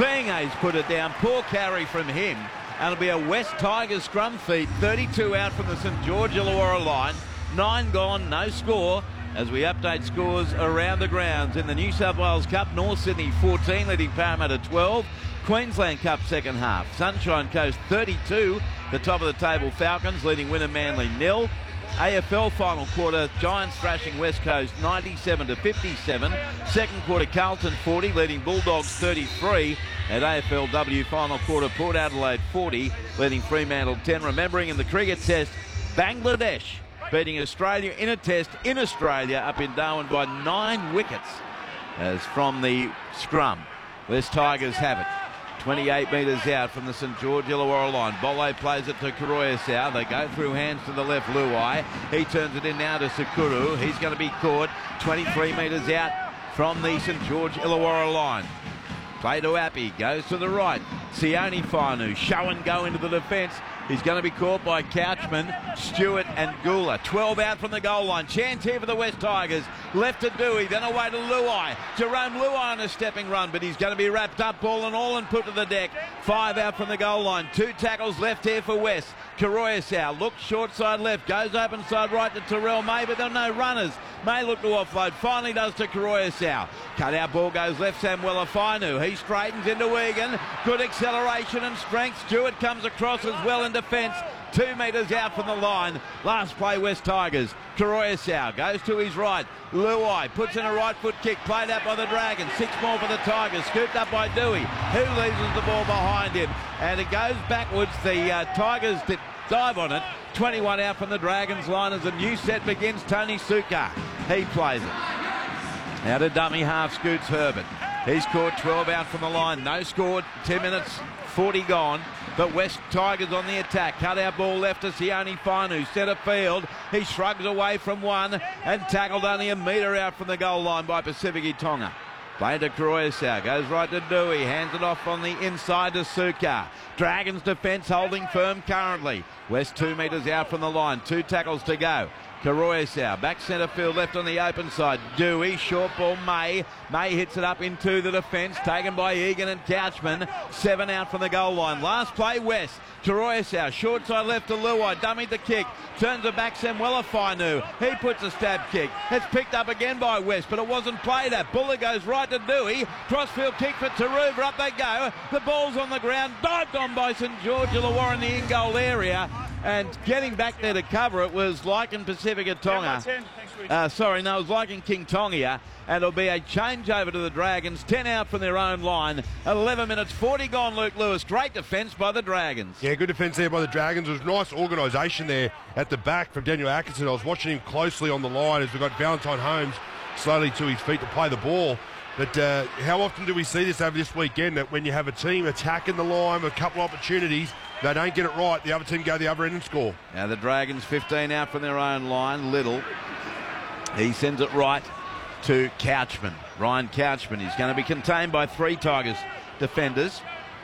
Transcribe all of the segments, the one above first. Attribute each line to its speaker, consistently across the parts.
Speaker 1: Thingay's put it down. Poor carry from him. And it'll be a West Tigers scrum feed. 32 out from the St George Illawarra line. 9 gone, no score. As we update scores around the grounds in the New South Wales Cup, North Sydney 14 leading Parramatta 12. Queensland Cup second half, Sunshine Coast 32. The top of the table Falcons leading Wynnum Manly 0. AFL final quarter, Giants thrashing West Coast 97-57. Second quarter Carlton 40 leading Bulldogs 33. At AFLW final quarter, Port Adelaide 40 leading Fremantle 10. Remembering in the cricket test, Bangladesh beating Australia in a test in Australia up in Darwin by 9 wickets. As from the scrum, West Tigers have it. 28 metres out from the St George Illawarra line. Bolle plays it to Koroyasau. They go through hands to the left, Luai. He turns it in now to Sakuru. He's going to be caught 23 metres out from the St George Illawarra line. Play to Appy, goes to the right. Sione Fainu, show and go into the defence. He's going to be caught by Couchman, Stewart and Gula. 12 out from the goal line. Chance here for the West Tigers. Left to Dewey, then away to Luai. Jerome Luai on a stepping run, but he's going to be wrapped up ball and all and put to the deck. 5 out from the goal line. 2 tackles left here for West. Koroyasau looks short side left, goes open side right to Terrell May, but there are no runners. May look to offload, finally does to Koroyasau. Cut out ball goes left, Samuela Fainu. He straightens into Egan. Good acceleration and strength. Stewart comes across as well in defence. 2 metres out from the line. Last play, West Tigers. Koroyasau goes to his right. Luai puts in a right foot kick, played out by the Dragons. 6 more for the Tigers, scooped up by Dewey, who leaves the ball behind him. And it goes backwards. The Tigers dive on it. 21 out from the Dragons line as a new set begins. Tony Suka, he plays it. Out of dummy half scoots Herbert. He's caught 12 out from the line. No scored. 10 minutes, 40 gone. But West Tigers on the attack. Cut out ball left to Sione Fainu. Centre field. He shrugs away from one and tackled only a metre out from the goal line by Pacific Tonga. Play to Koroyasau. Goes right to Dewey. Hands it off on the inside to Suka. Dragons defence holding firm currently. West 2 metres out from the line. 2 tackles to go. Koroyasau back centre field left on the open side. Dewey, short ball May. May hits it up into the defence, taken by Egan and Couchman. 7 out from the goal line. Last play West. Koroyasau, short side left to Luai, dummied the kick, turns it back Samuela Fainu. He puts a stab kick. It's picked up again by West, but it wasn't played at. Buller goes right to Dewey. Crossfield kick for Taruva. Up they go. The ball's on the ground, dived on by St George Illawarra in the in-goal area. And getting back there to cover it was Lycan Pacifica Tonga. It was Lycan King Tonga. And it'll be a change over to the Dragons. 10 out from their own line. 11 minutes, 40 gone, Luke Lewis. Great defence by the Dragons.
Speaker 2: Yeah, good defence there by the Dragons. It was nice organisation there at the back from Daniel Atkinson. I was watching him closely on the line as we've got Valentine Holmes slowly to his feet to play the ball. But how often do we see this over this weekend, that when you have a team attacking the line with a couple of opportunities, they don't get it right, the other team go the other end and score.
Speaker 1: Now the Dragons 15 out from their own line. Little, he sends it right to Couchman. Ryan Couchman. He's going to be contained by 3 Tigers defenders.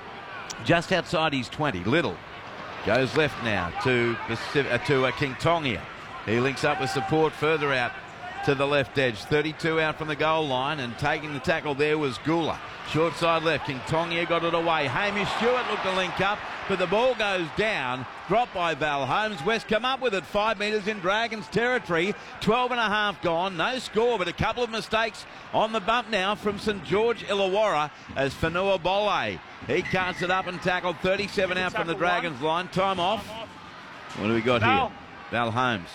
Speaker 1: Just outside his 20. Little goes left now to King Tonga. He links up with support further out to the left edge. 32 out from the goal line, and taking the tackle there was Gula. Short side left, King Tonga got it away. Hamish Stewart looked to link up, but the ball goes down. Dropped by Val Holmes. West come up with it 5 metres in Dragons territory. 12 and a half gone. No score, but a couple of mistakes on the bump now from St George Illawarra as Fanua Bolle. He carts it up and tackled. 37 out from the Dragons line. Time off. What do we got here? Val Holmes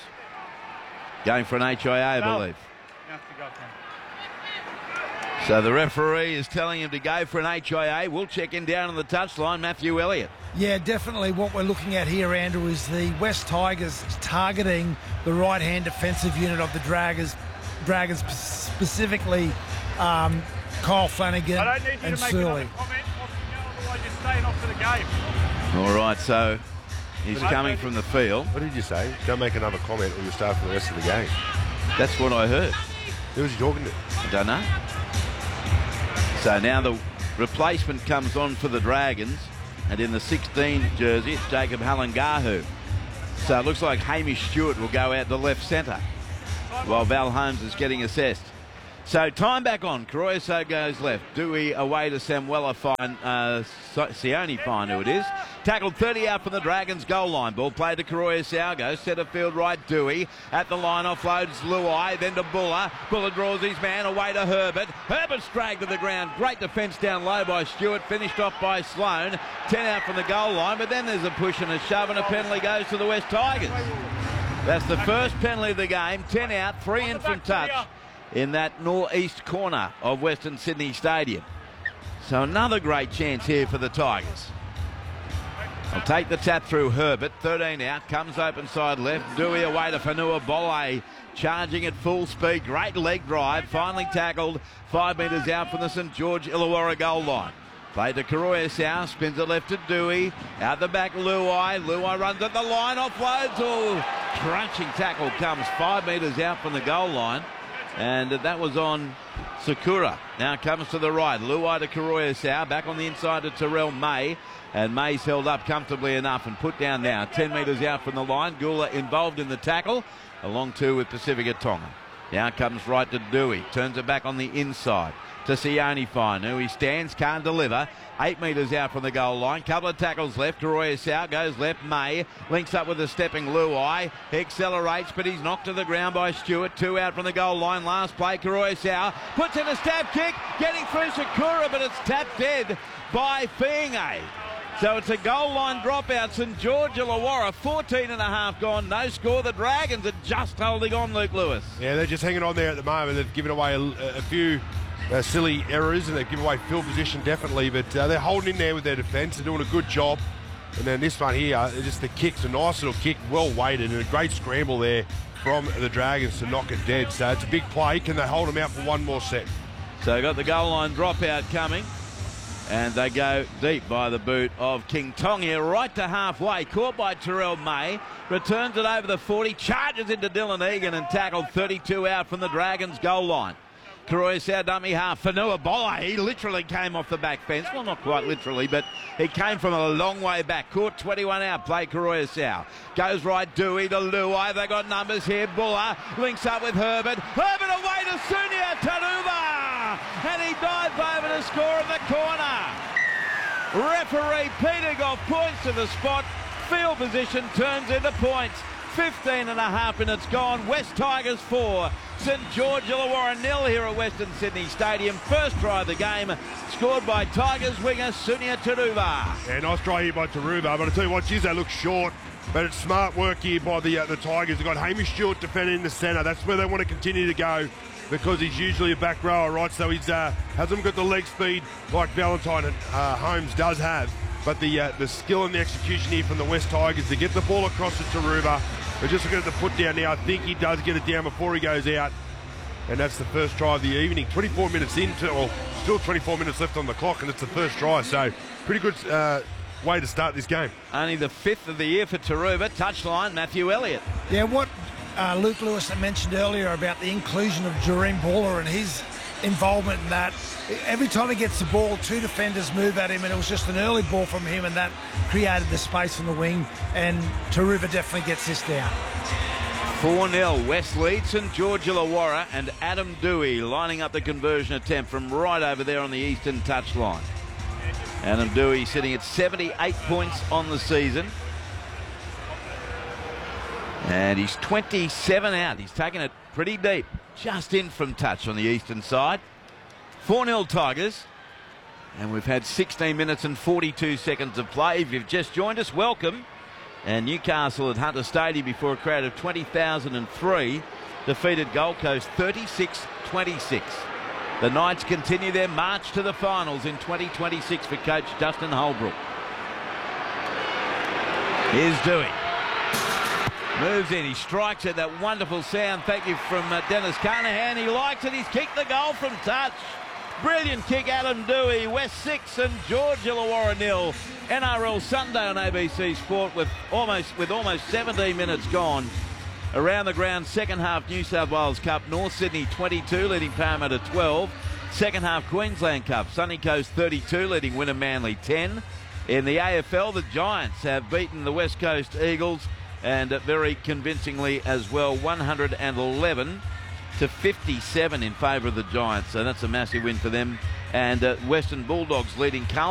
Speaker 1: going for an HIA, I believe. So the referee is telling him to go for an HIA. We'll check in down on the touchline. Matthew Elliott.
Speaker 3: Yeah, definitely what we're looking at here, Andrew, is the West Tigers targeting the right-hand defensive unit of the Dragons, specifically Kyle Flanagan and Surley.
Speaker 4: I don't need you to make another comment, otherwise you're staying off for the game.
Speaker 1: All right, so he's coming from the field.
Speaker 2: What did you say? Don't make another comment or you'll start for the rest of the game.
Speaker 1: That's what I heard.
Speaker 2: Who was he talking to?
Speaker 1: I don't know. So now the replacement comes on for the Dragons, and in the 16 jersey it's Jacob Halangahu. So it looks like Hamish Stewart will go out to left centre while Val Holmes is getting assessed. So time back on. Caroyasau goes left. Dewey away to Samuela Fine. Sione Fine, who it is. Tackled 30 out from the Dragons goal line. Ball played to Caroyasau. Goes centre field right. Dewey at the line offloads Luai. Then to Buller. Buller draws his man away to Herbert. Herbert's dragged to the ground. Great defence down low by Stewart. Finished off by Sloane. 10 out from the goal line. But then there's a push and a shove and a penalty goes to the West Tigers. That's the first penalty of the game. 10 out, 3 in from touch in that northeast corner of Western Sydney Stadium. So another great chance here for the Tigers. I'll take the tap through Herbert. 13 out, comes open side left. Dewey away to Fanua Bolle, charging at full speed. Great leg drive, finally tackled 5 metres out from the St George Illawarra goal line. Played to Caroyasau, spins it left to Dewey. Out the back, Luai. Luai runs at the line, offloads. Oh, crunching tackle comes 5 metres out from the goal line. And that was on Sakura. Now comes to the right. Luai to Caroyasau. Back on the inside to Terrell May. And May's held up comfortably enough and put down now. 10 metres out from the line. Gula involved in the tackle. Along two with Pacifica Tonga. Now comes right to Dewey. Turns it back on the inside to Sione Fine, who he stands, can't deliver. 8 metres out from the goal line. Couple of tackles left. Caroyasau goes left. May links up with a stepping Luai. He accelerates, but he's knocked to the ground by Stewart. 2 out from the goal line. Last play, Caroyasau puts in a stab kick, getting through Sakura, but it's tapped dead by Fienge. So it's a goal line dropout. St George Illawarra, 14 and a half gone, no score. The Dragons are just holding on, Luke Lewis.
Speaker 2: Yeah, they're just hanging on there at the moment. They've given away a few silly errors, and they've given away field position definitely, but they're holding in there with their defence. They're doing a good job. And then this one here, just the kick's a nice little kick, well weighted, and a great scramble there from the Dragons to knock it dead. So it's a big play. Can they hold them out for one more set?
Speaker 1: So got the goal line dropout coming. And they go deep by the boot of King Tonga, right to halfway. Caught by Terrell May. Returns it over the 40. Charges into Dylan Egan and tackled 32 out from the Dragons goal line. Caroyasau dummy half. Fanua Bolle, he literally came off the back fence. Well, not quite literally, but he came from a long way back. Caught 21 out. Play Caroyasau. Goes right Dewey to Luai. They got numbers here. Buller links up with Herbert. Herbert away to Sunia Taruva. And he dives over to score in the corner. Referee Peter Goff points to the spot. Field position turns into points. 15 and a half minutes gone. West Tigers 4. St George Illawarra 0 here at Western Sydney Stadium. First try of the game scored by Tigers winger Sunia Taruva.
Speaker 2: Yeah, nice try here by Taruva, but I tell you what, geez, they look short. But it's smart work here by the Tigers. They've got Hamish Stewart defending in the centre. That's where they want to continue to go, because he's usually a back rower, right? So he's hasn't got the leg speed like Valentine Holmes does have. But the skill and the execution here from the West Tigers to get the ball across to Taruva. We're just looking at the put down now. I think he does get it down before he goes out. And that's the first try of the evening. 24 minutes into, or still 24 minutes left on the clock, and it's the first try. So pretty good way to start this game.
Speaker 1: Only the 5th of the year for Taruva. Touchline, Matthew Elliott.
Speaker 3: Yeah, what Luke Lewis mentioned earlier about the inclusion of Jereen Buller and his involvement in that. Every time he gets the ball, 2 defenders move at him, and it was just an early ball from him, and that created the space on the wing, and Taruva definitely gets this down.
Speaker 1: 4-0, West lead, St George Illawarra, and Adam Dewey lining up the conversion attempt from right over there on the eastern touchline. Adam Dewey sitting at 78 points on the season. And he's 27 out. He's taken it pretty deep, just in from touch on the eastern side. 4-0 Tigers. And we've had 16 minutes and 42 seconds of play. If you've just joined us, welcome. And Newcastle at Hunter Stadium before a crowd of 20,003 defeated Gold Coast 36-26. The Knights continue their march to the finals in 2026 for coach Justin Holbrook. Here's Dewey. Moves in, he strikes it, that wonderful sound. Thank you from Dennis Carnahan. He likes it, he's kicked the goal from touch. Brilliant kick, Adam Dewey. West 6 and George Illawarra 0. NRL Sunday on ABC Sport with almost 17 minutes gone. Around the ground, second half New South Wales Cup, North Sydney 22, leading Parramatta 12. Second half Queensland Cup, Sunny Coast 32, leading Winner Manly 10. In the AFL, the Giants have beaten the West Coast Eagles, and very convincingly as well, 111 to 57 in favour of the Giants. So that's a massive win for them. And Western Bulldogs leading Carlton